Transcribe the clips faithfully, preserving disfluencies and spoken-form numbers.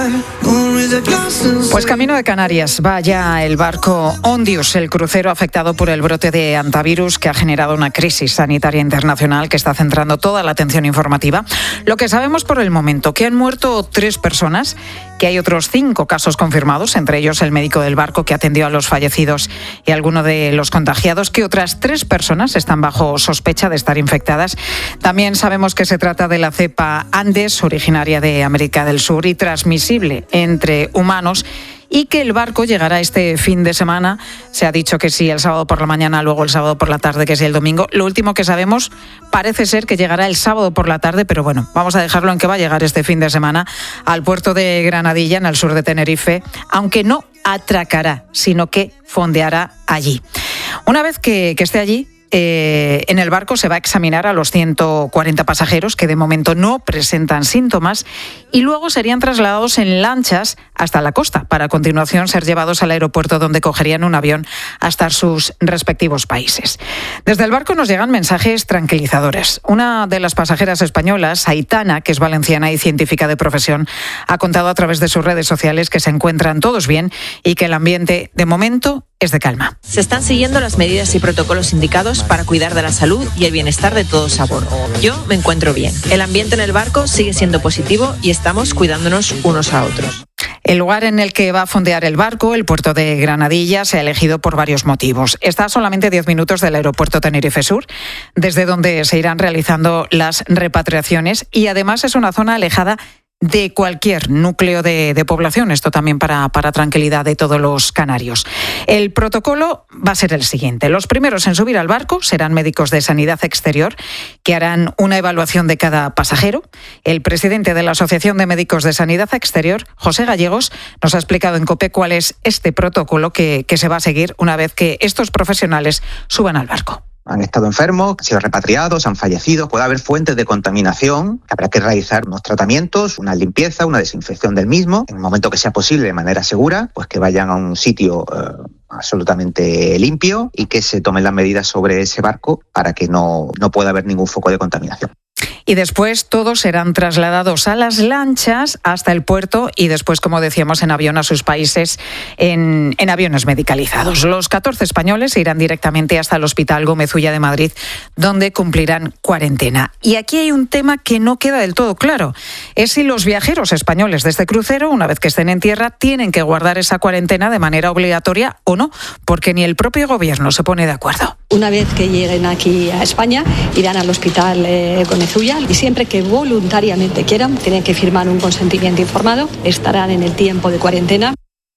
Pues camino de Canarias va ya el barco Ondius, el crucero afectado por el brote de hantavirus que ha generado una crisis sanitaria internacional que está centrando toda la atención informativa. Lo que sabemos por el momento, que han muerto tres personas, que hay otros cinco casos confirmados, entre ellos el médico del barco que atendió a los fallecidos y alguno de los contagiados, que otras tres personas están bajo sospecha de estar infectadas. También sabemos que se trata de la cepa Andes, originaria de América del Sur y transmisible entre humanos, y que el barco llegará este fin de semana. Se ha dicho que sí el sábado por la mañana, luego el sábado por la tarde, que sí el domingo. Lo último que sabemos parece ser que llegará el sábado por la tarde, pero bueno, vamos a dejarlo en que va a llegar este fin de semana al puerto de Granadilla, en el sur de Tenerife, aunque no atracará, sino que fondeará allí. Una vez que, que esté allí, Eh, en el barco se va a examinar a los ciento cuarenta pasajeros que de momento no presentan síntomas y luego serían trasladados en lanchas hasta la costa para a continuación ser llevados al aeropuerto donde cogerían un avión hasta sus respectivos países. Desde el barco nos llegan mensajes tranquilizadores. Una de las pasajeras españolas, Aitana, que es valenciana y científica de profesión, ha contado a través de sus redes sociales que se encuentran todos bien y que el ambiente de momento es de calma. Se están siguiendo las medidas y protocolos indicados para cuidar de la salud y el bienestar de todos a bordo. Yo me encuentro bien. El ambiente en el barco sigue siendo positivo y estamos cuidándonos unos a otros. El lugar en el que va a fondear el barco, el puerto de Granadilla, se ha elegido por varios motivos. Está a solamente diez minutos del aeropuerto Tenerife Sur, desde donde se irán realizando las repatriaciones, y además es una zona alejada de cualquier núcleo de, de población. Esto también para, para tranquilidad de todos los canarios. El protocolo va a ser el siguiente. Los primeros en subir al barco serán médicos de Sanidad Exterior, que harán una evaluación de cada pasajero. El presidente de la Asociación de Médicos de Sanidad Exterior, José Gallegos, nos ha explicado en COPE cuál es este protocolo que, que se va a seguir una vez que estos profesionales suban al barco. Han estado enfermos, han sido repatriados, han fallecido. Puede haber fuentes de contaminación, que habrá que realizar unos tratamientos, una limpieza, una desinfección del mismo. En el momento que sea posible, de manera segura, pues que vayan a un sitio eh, absolutamente limpio y que se tomen las medidas sobre ese barco para que no, no pueda haber ningún foco de contaminación. Y después todos serán trasladados a las lanchas hasta el puerto y después, como decíamos, en avión a sus países en, en aviones medicalizados. Los catorce españoles irán directamente hasta el Hospital Gómez Ulla de Madrid, donde cumplirán cuarentena. Y aquí hay un tema que no queda del todo claro. Es si los viajeros españoles de este crucero, una vez que estén en tierra, tienen que guardar esa cuarentena de manera obligatoria o no, porque ni el propio gobierno se pone de acuerdo. Una vez que lleguen aquí a España, irán al Hospital eh, Gómez Ulla y siempre que voluntariamente quieran, tienen que firmar un consentimiento informado, estarán en el tiempo de cuarentena.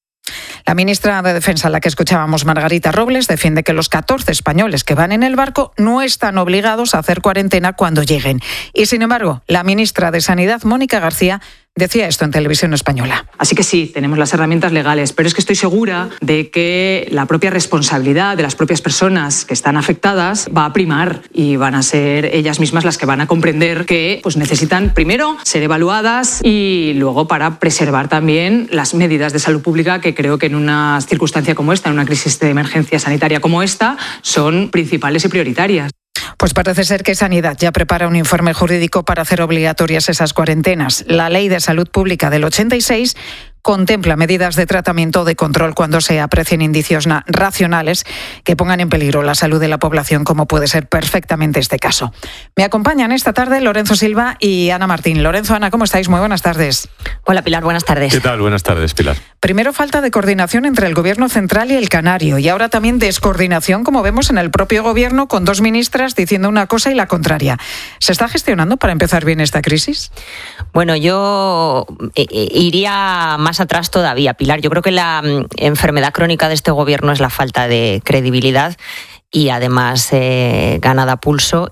La ministra de Defensa, la que escuchábamos, Margarita Robles, defiende que los catorce españoles que van en el barco no están obligados a hacer cuarentena cuando lleguen. Y, sin embargo, la ministra de Sanidad, Mónica García, decía esto en Televisión Española. Así que sí, tenemos las herramientas legales, pero es que estoy segura de que la propia responsabilidad de las propias personas que están afectadas va a primar y van a ser ellas mismas las que van a comprender que pues, necesitan primero ser evaluadas y luego para preservar también las medidas de salud pública que creo que en una circunstancia como esta, en una crisis de emergencia sanitaria como esta, son principales y prioritarias. Pues parece ser que Sanidad ya prepara un informe jurídico para hacer obligatorias esas cuarentenas. La Ley de Salud Pública del ochenta y seis contempla medidas de tratamiento o de control cuando se aprecien indicios racionales que pongan en peligro la salud de la población, como puede ser perfectamente este caso. Me acompañan esta tarde Lorenzo Silva y Ana Martín. Lorenzo, Ana, ¿cómo estáis? Muy buenas tardes. Hola, Pilar, buenas tardes. ¿Qué tal? Buenas tardes, Pilar. Primero, falta de coordinación entre el Gobierno central y el canario, y ahora también descoordinación, como vemos en el propio Gobierno, con dos ministras diciendo una cosa y la contraria. ¿Se está gestionando para empezar bien esta crisis? Bueno, yo iría más atrás todavía, Pilar. Yo creo que la enfermedad crónica de este Gobierno es la falta de credibilidad y además eh, ganada a pulso